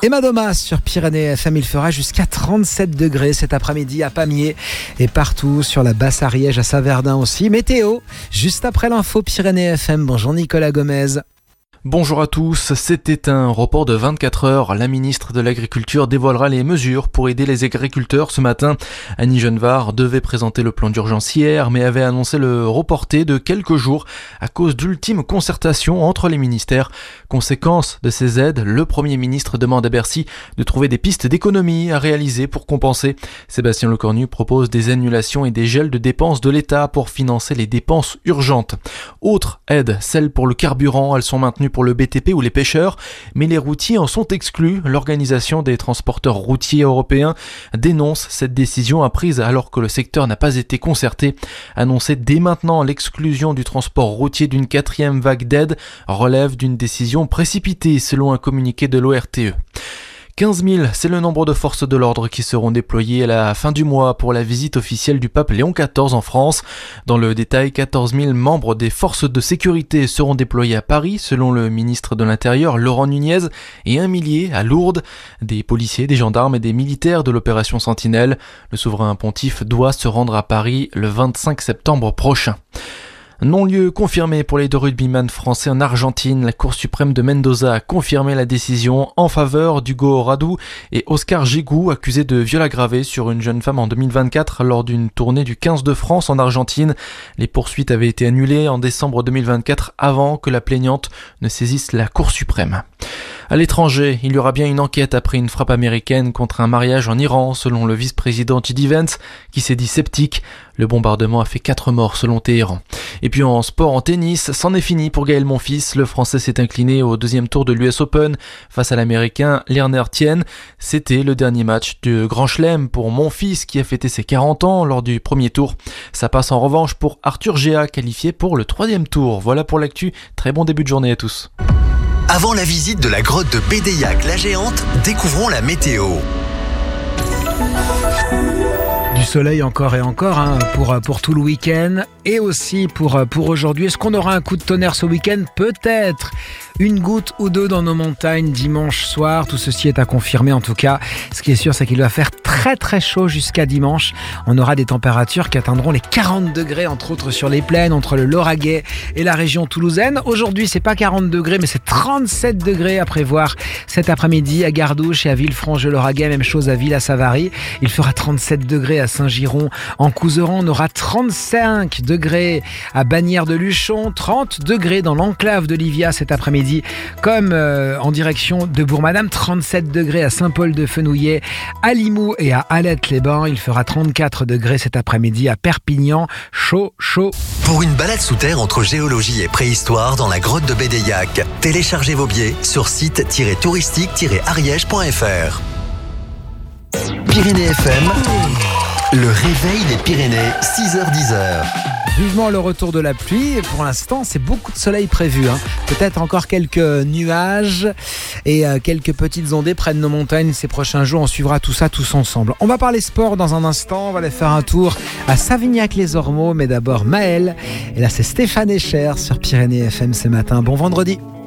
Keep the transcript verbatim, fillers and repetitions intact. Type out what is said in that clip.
Emma Domas sur Pyrénées F M, il fera jusqu'à trente-sept degrés cet après-midi à Pamiers et partout sur la Basse-Ariège, à Saverdin aussi. Météo, juste après l'info Pyrénées F M. Bonjour Nicolas Gomez. Bonjour à tous, c'était un report de vingt-quatre heures. La ministre de l'Agriculture dévoilera les mesures pour aider les agriculteurs ce matin. Annie Genevard devait présenter le plan d'urgence hier, mais avait annoncé le reporter de quelques jours à cause d'ultimes concertations entre les ministères. Conséquence de ces aides, le Premier ministre demande à Bercy de trouver des pistes d'économie à réaliser pour compenser. Sébastien Lecornu propose des annulations et des gels de dépenses de l'État pour financer les dépenses urgentes. Autre aide, celle pour le carburant, elles sont maintenues pour le B T P ou les pêcheurs, mais les routiers en sont exclus. L'Organisation des transporteurs routiers européens dénonce cette décision prise alors que le secteur n'a pas été concerté. Annoncer dès maintenant l'exclusion du transport routier d'une quatrième vague d'aide relève d'une décision précipitée selon un communiqué de l'O R T E. quinze mille, c'est le nombre de forces de l'ordre qui seront déployées à la fin du mois pour la visite officielle du pape Léon quatorze en France. Dans le détail, quatorze mille membres des forces de sécurité seront déployés à Paris, selon le ministre de l'Intérieur Laurent Nunez, et un millier à Lourdes. Des policiers, des gendarmes et des militaires de l'opération Sentinelle. Le souverain pontife doit se rendre à Paris le vingt-cinq septembre prochain. Non-lieu confirmé pour les deux rugbyman français en Argentine. La Cour suprême de Mendoza a confirmé la décision en faveur d'Hugo Radu et Oscar Gigou, accusés de viol aggravé sur une jeune femme en deux mille vingt-quatre lors d'une tournée du quinze de France en Argentine. Les poursuites avaient été annulées en décembre deux mille vingt-quatre avant que la plaignante ne saisisse la Cour suprême. À l'étranger, il y aura bien une enquête après une frappe américaine contre un mariage en Iran, selon le vice-président J D Vance, qui s'est dit sceptique. Le bombardement a fait quatre morts selon Téhéran. Et puis en sport, en tennis, c'en est fini pour Gaël Monfils. Le Français s'est incliné au deuxième tour de l'U S Open face à l'Américain Lerner Tien. C'était le dernier match du Grand Chelem pour Monfils qui a fêté ses quarante ans lors du premier tour. Ça passe en revanche pour Arthur Géa, qualifié pour le troisième tour. Voilà pour l'actu. Très bon début de journée à tous. Avant la visite de la grotte de Bédéiac la Géante, découvrons la météo. Du soleil encore et encore hein, pour, pour tout le week-end et aussi pour, pour aujourd'hui. Est-ce qu'on aura un coup de tonnerre ce week-end ? Peut-être une goutte ou deux dans nos montagnes dimanche soir. Tout ceci est à confirmer en tout cas. Ce qui est sûr, c'est qu'il va faire très très chaud jusqu'à dimanche. On aura des températures qui atteindront les quarante degrés, entre autres sur les plaines, entre le Lauragais et la région toulousaine. Aujourd'hui, c'est pas quarante degrés, mais c'est trente-sept degrés à prévoir cet après-midi à Gardouche et à Villefranche-de-Lauragais. Même chose à Ville-à-Savary. Il fera trente-sept degrés à Saint-Giron. En Couseran, on aura trente-cinq degrés à Bagnères-de-Luchon, trente degrés dans l'enclave de Livia cet après-midi, comme euh, en direction de Bourg-Madame, trente-sept degrés à Saint-Paul-de-Fenouillet, à Limoux et à Alette-les-Bains. Il fera trente-quatre degrés cet après-midi à Perpignan. Chaud, chaud. Pour une balade sous terre entre géologie et préhistoire dans la grotte de Bédéiac, téléchargez vos billets sur site tiret touristique tiret ariège point f r. Pyrénées F M, le réveil des Pyrénées, six heures dix. Vivement le retour de la pluie. Et pour l'instant, c'est beaucoup de soleil prévu. Hein. Peut-être encore quelques nuages et euh, quelques petites ondées près de nos montagnes ces prochains jours. On suivra tout ça tous ensemble. On va parler sport dans un instant. On va aller faire un tour à Savignac-les-Ormeaux. Mais d'abord, Maël. Et là, c'est Stéphane Echer sur Pyrénées F M ce matin. Bon vendredi.